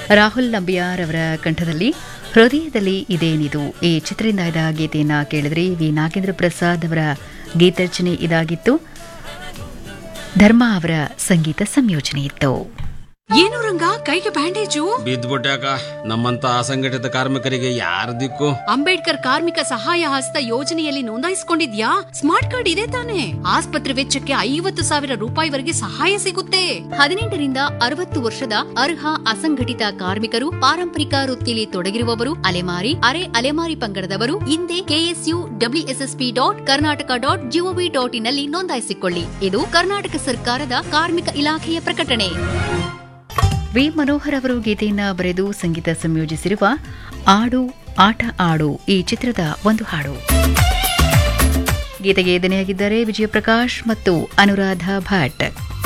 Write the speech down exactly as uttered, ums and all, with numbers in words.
ರಾಹುಲ್ ನಂಬಿಯಾರ್ ಅವರ ಕಂಠದಲ್ಲಿ ಹೃದಯದಲ್ಲಿ ಇದೇನಿದು ಈ ಚಿತ್ರದಿಂದ ಇದ ಗೀತೆಯನ್ನು ಕೇಳಿದ್ರಿ. ವಿ ನಾಗೇಂದ್ರ ಪ್ರಸಾದ್ ಅವರ ಗೀತರಚನೆ ಇದಾಗಿತ್ತು. ಧರ್ಮ ಅವರ ಸಂಗೀತ ಸಂಯೋಜನೆ ಇತ್ತು. ಏನು ರಂಗ ಕೈಗೆ ಬ್ಯಾಂಡೇಜು? ಬಿದ್ದ್ಬಿಟ್ಟಾಕ ನಮ್ಮಂತ ಅಸಂಘಟಿತ ಕಾರ್ಮಿಕರಿಗೆ ಯಾರ ದಿಕ್ಕು? ಅಂಬೇಡ್ಕರ್ ಕಾರ್ಮಿಕ ಸಹಾಯ ಹಸ್ತ ಯೋಜನೆಯಲ್ಲಿ ನೋಂದಾಯಿಸಿಕೊಂಡಿದ್ಯಾ? ಸ್ಮಾರ್ಟ್ ಕಾರ್ಡ್ ಇದೆ ತಾನೆ? ಆಸ್ಪತ್ರೆ ವೆಚ್ಚಕ್ಕೆ ಐವತ್ತು ಸಾವಿರ ರೂಪಾಯಿವರೆಗೆ ಸಹಾಯ ಸಿಗುತ್ತೆ. ಹದಿನೆಂಟರಿಂದ ಅರವತ್ತು ವರ್ಷದ ಅರ್ಹ ಅಸಂಘಟಿತ ಕಾರ್ಮಿಕರು, ಪಾರಂಪರಿಕ ವೃತ್ತಿಯಲ್ಲಿ ತೊಡಗಿರುವವರು, ಅಲೆಮಾರಿ ಅರೆ ಅಲೆಮಾರಿ ಪಂಗಡದವರು ಹಿಂದೆ KSU WSSP dot Karnataka dot gov dot in ನಲ್ಲಿ ನೋಂದಾಯಿಸಿಕೊಳ್ಳಿ. ಇದು ಕರ್ನಾಟಕ ಸರ್ಕಾರದ ಕಾರ್ಮಿಕ ಇಲಾಖೆಯ ಪ್ರಕಟಣೆ. ವಿ ಮನೋಹರ್ ಅವರು ಗೀತೆಯನ್ನು ಬರೆದು ಸಂಗೀತ ಸಂಯೋಜಿಸಿರುವ ಆಡು ಆಟ ಆಡು ಈ ಚಿತ್ರದ ಒಂದು ಹಾಡು. ಗೀತೆಗೆ ದನಿಯಾಗಿದ್ದಾರೆ ವಿಜಯಪ್ರಕಾಶ್ ಮತ್ತು ಅನುರಾಧ ಭಟ್.